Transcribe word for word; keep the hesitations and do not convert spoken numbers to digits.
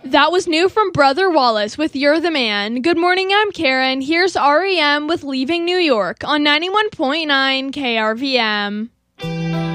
That was new from Brother Wallace with You're the Man. Good morning, I'm Karen. Here's R E M with Leaving New York on ninety-one point nine K R V M.